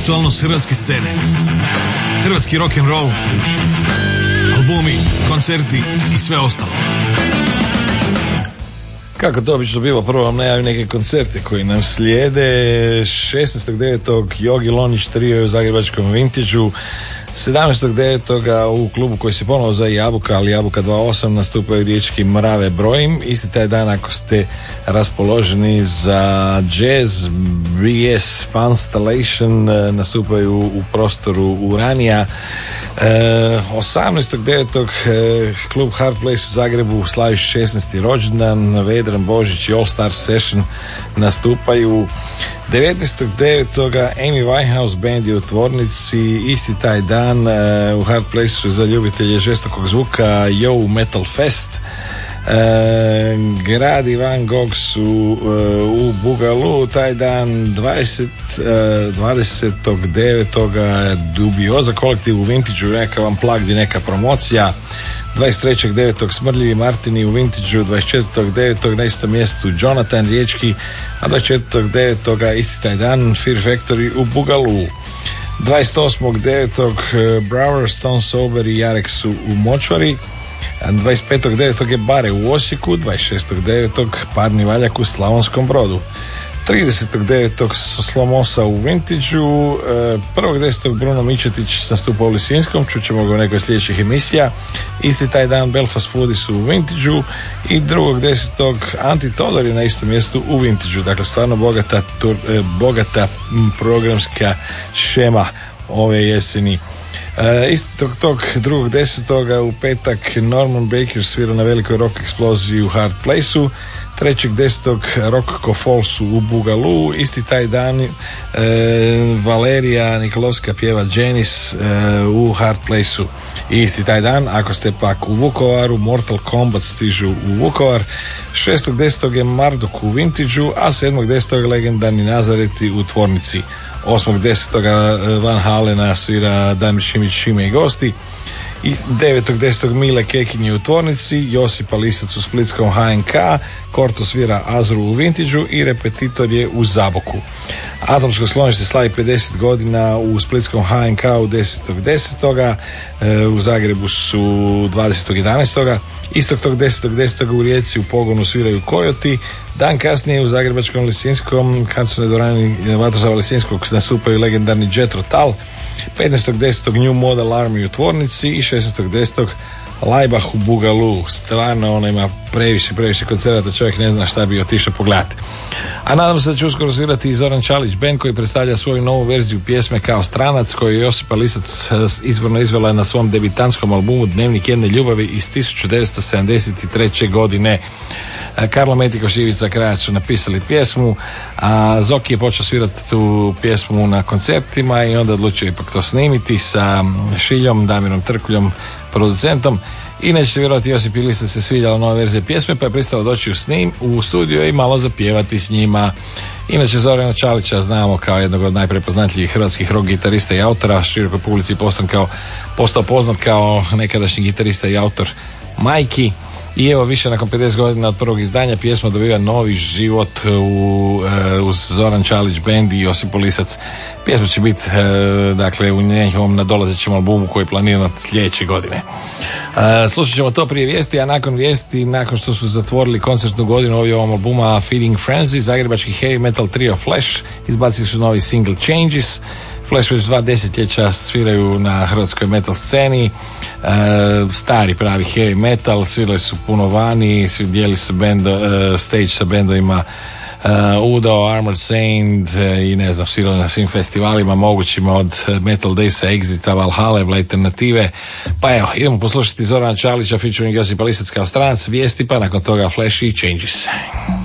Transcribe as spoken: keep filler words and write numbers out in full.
aktualnost hrvatske scene. Hrvatski rock'n'roll, albumi, koncerti i sve ostalo. Kako to obično biva, prvo vam najavim neke koncerte koji nam slijede. šesnaestog devetog Jogi Lonić trio u zagrebačkom Vintage-u. sedamnaestog devetog u klubu koji se ponovo zove Jabuka, ali Jabuka dva osam, nastupaju riječki Mrave brojim. Isti taj dan, ako ste raspoloženi za jazz, B S Funstallation nastupaju u prostoru Uranija. E, osamnaestog devetog E, klub Hard Place u Zagrebu slavi šesnaesti rođendan, Vedran Božić i All Star Session nastupaju. devetnaestog devetog Amy Winehouse band je u tvornici. Isti taj dan e, u Hard Place za ljubitelje žestokog zvuka Yo Metal Fest. E, grad i Van Gogh su e, u Bugalu taj dan. dvadesetog devetog Dubioza kolektiv u Vintage-u, neka vam plagdi, neka promocija. dvadeset trećeg devetog Smrdljivi Martini u Vintage-u, dvadeset četvrtog devetog na istom mjestu Jonathan riječki, a dvadeset četvrtog devetog isti taj dan Fear Factory u Bugalu. dvadeset osmog devetog Brower, Stone Sober i Jarek su u Močvari. dvadeset petog devetog je Bare u Osijeku, dvadeset šestog devetog Parni valjak u Slavonskom Brodu. tridesetog devetog Slomosa u Vintage-u. prvog desetog Bruno Mičetić nastupa u Lisinskom, čućemo ga u nekoj sljedećih emisija. Isti taj dan Belfast Foodies u Vintage-u i drugog desetog Anti Todor je na istom mjestu u Vintage-u. Dakle, stvarno bogata, tur, bogata programska šema ove jeseni. Uh, istog tog drugog desetoga u petak Norman Baker svira na velikoj rock eksploziji u Hard Place-u. trećeg desetog Rock Falls u Bugalu. Isti taj dan e, Valerija Nikolovska pjeva Janis e, u Hard Place-u. Isti taj dan, ako ste pak u Vukovaru, Mortal Kombat stižu u Vukovar. šestog desetog je Marduk u Vintage-u, a sedmog desetog legendarni Nazareti u tvornici. osmog desetog Van Halena svira Damir Šimić, Šime i gosti. I devetog desetog Mile Kekinji u tvornici, Josipa Lisac u splitskom H N K, Korto svira Azru u Vintage-u i Repetitor je u Zaboku. Atomsko sklonište slavi pedeset godina u splitskom H N K u desetog desetog U Zagrebu su dvadesetog jedanaestog Istog tog desetog desetog u Rijeci u pogonu sviraju Kojoti. Dan kasnije u zagrebačkom Lisinskom, kanconoj dvorani Vatroslava Lisinskog, nastupaju legendarni Jethro Tull. petnaestog desetog New Model Army u tvornici i šesnaestog desetog Laibach u Bugalu. Stvarno ona ima previše, previše koncerata, čovjek ne zna šta bi otišao pogledati. A nadam se da će uskoro svirati i Zoran Čalić band koji predstavlja svoju novu verziju pjesme Kao stranac, koju je Josipa Lisac izvorno izvela na svom debitantskom albumu Dnevnik jedne ljubavi iz tisuću devetsto sedamdeset treće godine. Karlo Metikoš i Ivica Krajac su napisali pjesmu, a Zoki je počeo svirati tu pjesmu na koncertima i onda odlučio ipak to snimiti sa Šiljom, Damirom Trkuljom, producentom. I neće se vjerovati, Josip Lisac se svidjela nova verzija pjesme, pa je pristala doći u snim u studio i malo zapjevati s njima. Inače, Zorana Čalića znamo kao jednog od najprepoznatljivih hrvatskih rock gitarista i autora, širokoj publici postao kao postao poznat kao nekadašnji gitarista i autor Majki. I evo, više nakon pedeset godina od prvog izdanja pjesma dobiva novi život u, uh, uz Zoran Čalić band i Josip Lisac. Pjesma će biti uh, dakle u njegovom nadolazećem albumu koji je planiran sljedeće godine. Uh, slušat ćemo to prije vijesti, a nakon vijesti, nakon što su zatvorili koncertnu godinu ovdje ovom albuma Feeding Frenzy, zagrebački heavy metal trio Flash izbacili su novi single Changes. Flash već dva desetljeća sviraju na hrvatskoj metal sceni, e, stari pravi heavy metal, svirali su puno vani, dijeli su band, e, stage sa bendovima e, Udo, Armored Saint e, i ne znam, svirali na svim festivalima mogućima od Metal Daysa, Exita, Valhalla, Alternative. Pa evo, idemo poslušati Zorana Čalića featuring Josipa Lisac Kao stranac, vijesti, pa nakon toga Flash i Changes.